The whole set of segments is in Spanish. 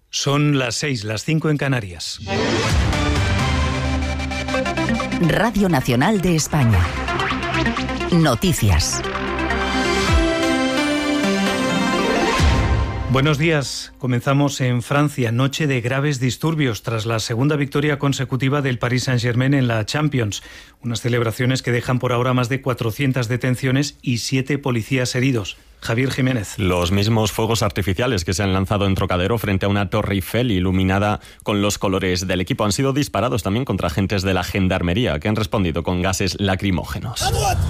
Son las 6, las 5 en Canarias. Radio Nacional de España. Noticias. Buenos días. Comenzamos en Francia. Noche de graves disturbios tras la segunda victoria consecutiva del Paris Saint-Germain en la Champions. Unas celebraciones que dejan por ahora más de 400 detenciones y 7 policías heridos. Javier Jiménez. Los mismos fuegos artificiales que se han lanzado en Trocadero frente a una Torre Eiffel iluminada con los colores del equipo han sido disparados también contra agentes de la Gendarmería que han respondido con gases lacrimógenos.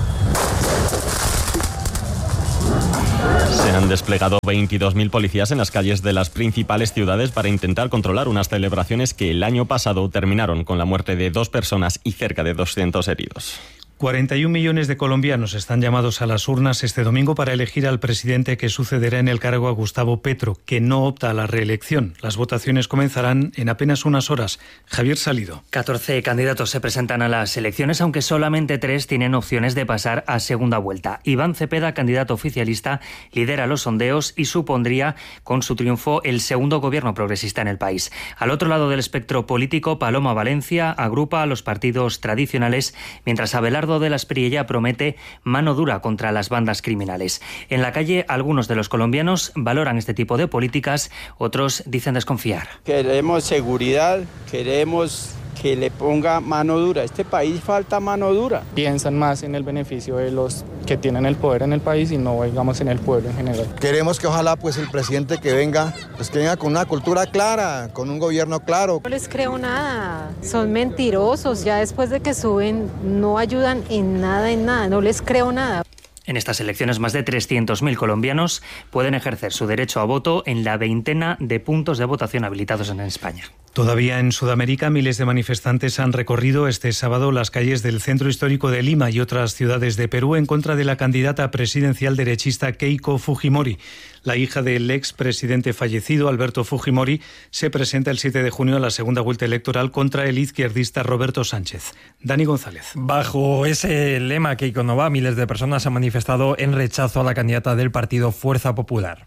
Se han desplegado 22.000 policías en las calles de las principales ciudades para intentar controlar unas celebraciones que el año pasado terminaron con la muerte de 2 personas y cerca de 200 heridos. 41 millones de colombianos están llamados a las urnas este domingo para elegir al presidente que sucederá en el cargo a Gustavo Petro, que no opta a la reelección. Las votaciones comenzarán en apenas unas horas. Javier Salido. 14 candidatos se presentan a las elecciones, aunque solamente 3 tienen opciones de pasar a segunda vuelta. Iván Cepeda, candidato oficialista, lidera los sondeos y supondría, con su triunfo, el segundo gobierno progresista en el país. Al otro lado del espectro político, Paloma Valencia agrupa a los partidos tradicionales, mientras Abelardo de la Espriella promete mano dura contra las bandas criminales. En la calle, algunos de los colombianos valoran este tipo de políticas, otros dicen desconfiar. Queremos seguridad, queremos que le ponga mano dura. Este país falta mano dura. Piensan más en el beneficio de los que tienen el poder en el país y no, digamos, en el pueblo en general. Queremos que ojalá pues el presidente que venga con una cultura clara, con un gobierno claro. No les creo nada, son mentirosos, ya después de que suben no ayudan en nada, no les creo nada. En estas elecciones, más de 300.000 colombianos pueden ejercer su derecho a voto en la veintena de puntos de votación habilitados en España. Todavía en Sudamérica, miles de manifestantes han recorrido este sábado las calles del centro histórico de Lima y otras ciudades de Perú en contra de la candidata presidencial derechista Keiko Fujimori. La hija del expresidente fallecido, Alberto Fujimori, se presenta el 7 de junio a la segunda vuelta electoral contra el izquierdista Roberto Sánchez. Dani González. Bajo ese lema Keiko no va, miles de personas han manifestado en rechazo a la candidata del partido Fuerza Popular.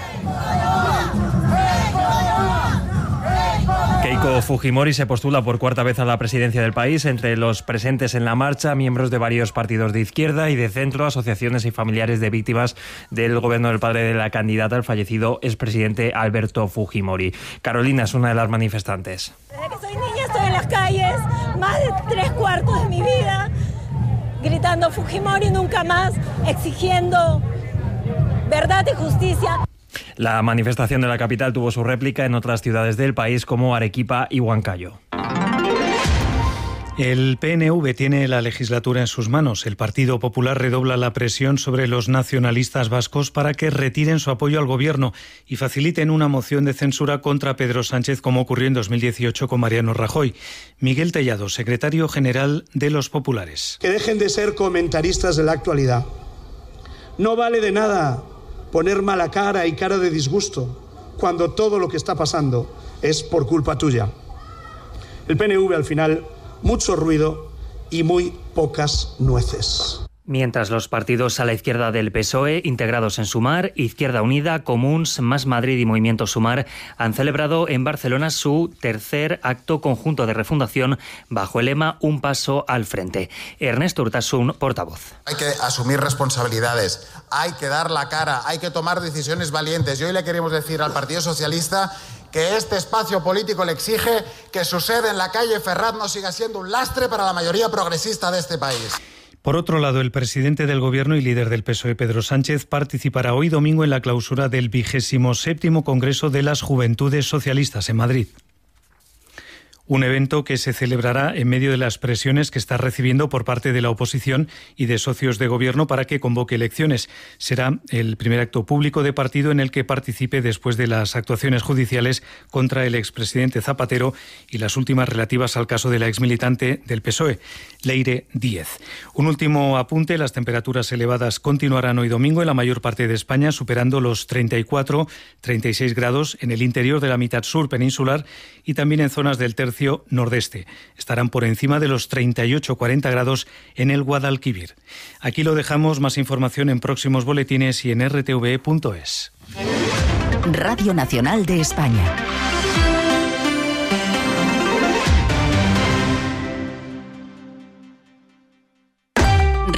Keiko Fujimori se postula por cuarta vez a la presidencia del país. Entre los presentes en la marcha, miembros de varios partidos de izquierda y de centro, asociaciones y familiares de víctimas del gobierno del padre de la candidata, el fallecido expresidente Alberto Fujimori. Carolina es una de las manifestantes. Desde que soy niña estoy en las calles, más de 3/4 de mi vida, gritando Fujimori nunca más, exigiendo verdad y justicia. La manifestación de la capital tuvo su réplica en otras ciudades del país como Arequipa y Huancayo. El PNV tiene la legislatura en sus manos. El Partido Popular redobla la presión sobre los nacionalistas vascos para que retiren su apoyo al gobierno y faciliten una moción de censura contra Pedro Sánchez, como ocurrió en 2018 con Mariano Rajoy. Miguel Tellado, secretario general de los populares. Que dejen de ser comentaristas de la actualidad. No vale de nada poner mala cara y cara de disgusto cuando todo lo que está pasando es por culpa tuya. El PNV al final, mucho ruido y muy pocas nueces. Mientras los partidos a la izquierda del PSOE, integrados en Sumar, Izquierda Unida, Comuns, Más Madrid y Movimiento Sumar, han celebrado en Barcelona su tercer acto conjunto de refundación bajo el lema Un paso al frente. Ernesto Urtasun, portavoz. Hay que asumir responsabilidades, hay que dar la cara, hay que tomar decisiones valientes. Y hoy le queremos decir al Partido Socialista que este espacio político le exige que su sede en la calle Ferraz no siga siendo un lastre para la mayoría progresista de este país. Por otro lado, el presidente del Gobierno y líder del PSOE, Pedro Sánchez, participará hoy domingo en la clausura del 27º Congreso de las Juventudes Socialistas en Madrid. Un evento que se celebrará en medio de las presiones que está recibiendo por parte de la oposición y de socios de gobierno para que convoque elecciones. Será el primer acto público de partido en el que participe después de las actuaciones judiciales contra el expresidente Zapatero y las últimas relativas al caso de la exmilitante del PSOE, Leire Díez. Un último apunte: las temperaturas elevadas continuarán hoy domingo en la mayor parte de España, superando los 34-36 grados en el interior de la mitad sur peninsular y también en zonas del tercio nordeste. Estarán por encima de los 38-40 grados en el Guadalquivir. Aquí lo dejamos. Más información en próximos boletines y en rtve.es. Radio Nacional de España.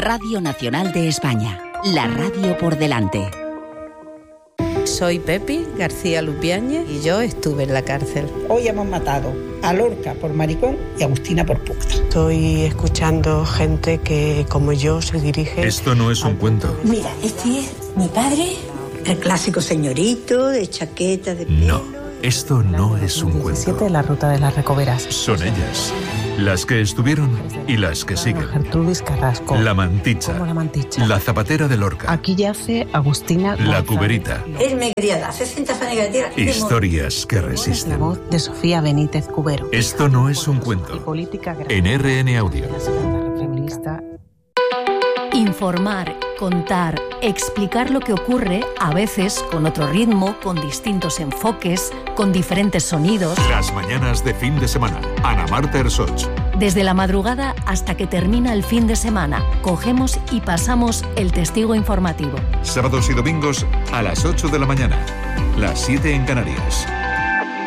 Radio Nacional de España, la radio por delante. Soy Pepi García Lupiáñez y yo estuve en la cárcel. Hoy hemos matado a Lorca por maricón y a Agustina por puta. Estoy escuchando gente que, como yo, se dirige... Esto no es un cuento. Mira, este es mi padre, el clásico señorito de chaqueta de pelo. No, esto no es un cuento. 17, la ruta de las Recoveras. Son ellas, las que estuvieron y las que siguen. Gertrudis Carrasco. La Manticha. ¿Cómo la Manticha? La Zapatera de Lorca. Aquí yace Agustina La Cuberita. Él me quería dar 60 fanes de tierra. Historias que resisten. La voz de Sofía Benítez Cubero. Esto no es un cuento. En RN Audio. Feminista. Informar, contar, explicar lo que ocurre, a veces con otro ritmo, con distintos enfoques, con diferentes sonidos. Las mañanas de fin de semana. Ana Marta Ersoch. Desde la madrugada hasta que termina el fin de semana, cogemos y pasamos el testigo informativo. Sábados y domingos a las 8 de la mañana. Las 7 en Canarias.